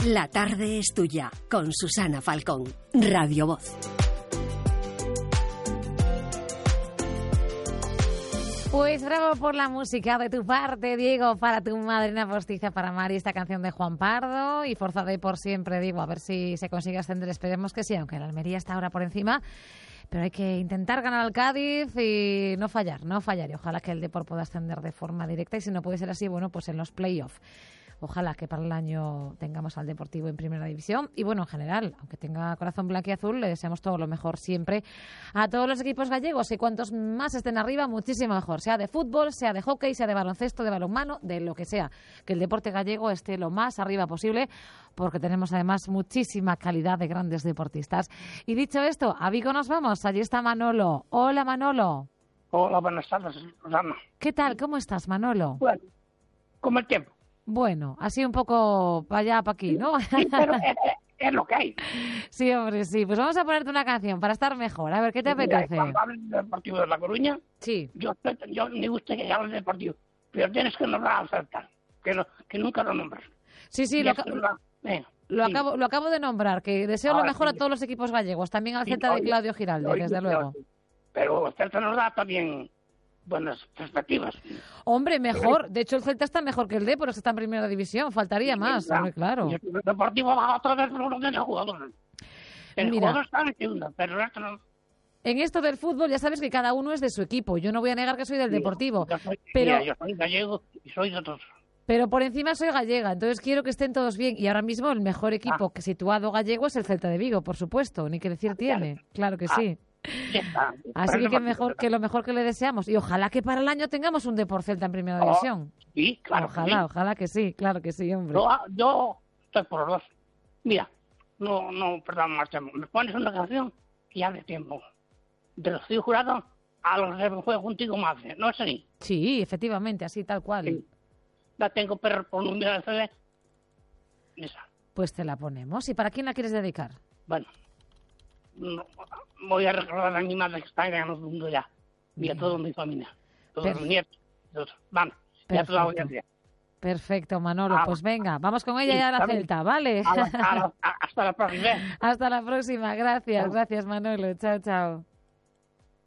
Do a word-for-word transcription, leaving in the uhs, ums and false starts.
La tarde es tuya, con Susana Falcón, Radio Voz. Pues bravo por la música de tu parte, Diego, para tu madrina postiza, para Mari, esta canción de Juan Pardo y Forza de por siempre, Diego, a ver si se consigue ascender, esperemos que sí, aunque la Almería está ahora por encima, pero hay que intentar ganar al Cádiz y no fallar, no fallar, y ojalá que el Depor pueda ascender de forma directa, y si no puede ser así, bueno, pues en los play-off. Ojalá que para el año tengamos al Deportivo en Primera División. Y bueno, en general, aunque tenga corazón blanquiazul, le deseamos todo lo mejor siempre a todos los equipos gallegos. Y cuantos más estén arriba, muchísimo mejor. Sea de fútbol, sea de hockey, sea de baloncesto, de balonmano, de lo que sea. Que el deporte gallego esté lo más arriba posible, porque tenemos además muchísima calidad de grandes deportistas. Y dicho esto, a Vigo nos vamos. Allí está Manolo. Hola, Manolo. Hola, buenas tardes, Susana. ¿Qué tal? ¿Cómo estás, Manolo? Bueno, como el tiempo. Bueno, así un poco para allá, para aquí, ¿no? Sí, pero es, es lo que hay. Sí, hombre, sí. Pues vamos a ponerte una canción para estar mejor. A ver, ¿qué te apetece? Mira, cuando hables del Deportivo de La Coruña, sí. yo, yo me gusta que hables del Deportivo, pero tienes que nombrar al Celta, que, no, que nunca lo nombras. Sí, sí, lo, lo, venga, lo, acabo, lo acabo de nombrar, que deseo Ahora, lo mejor sí. a todos los equipos gallegos, también al sí, Celta oye, de Claudio Giralde, oye, desde oye, luego. Pero el Celta nos da también buenas perspectivas. Hombre, mejor. De hecho, el Celta está mejor que el Depor, está en Primera División. Faltaría sí, más, claro. Hombre, claro. Y el Deportivo va otra vez por los jugadores. El Mira, jugador está en segunda, pero el resto no. En esto del fútbol ya sabes que cada uno es de su equipo. Yo no voy a negar que soy del sí, Deportivo. Yo soy, pero... mira, yo soy gallego y soy de otros. Pero por encima soy gallega, entonces quiero que estén todos bien. Y ahora mismo el mejor equipo ah. que situado gallego es el Celta de Vigo, por supuesto. Ni que decir tiene. Claro que ah. sí. Está. Así que, que mejor que lo mejor que le deseamos. Y ojalá que para el año tengamos un Depor Celta en Primera oh, División. Sí, claro. Ojalá, que sí. ojalá que sí, claro que sí, hombre. Yo, yo estoy por los dos. Mira, no, no, perdón, más tiempo. Me pones una canción y ya de tiempo. De los estoy jurado a los que juego contigo más. ¿No es así? Sí, efectivamente, así tal cual. Sí. La tengo pero por número de C D. Esa. Pues te la ponemos. ¿Y para quién la quieres dedicar? Bueno. No, voy a recordar a mi madre que está en el mundo ya. Y a toda mi familia. Todos Perf- los nietos. Todos. Van. Ya toda la audiencia. Perfecto, Manolo. Ah, pues venga, vamos con ella sí, ya a la Celta, ¿vale? A la, a la, a, hasta la próxima. Hasta la próxima. Gracias, gracias, Manolo. Chao, chao.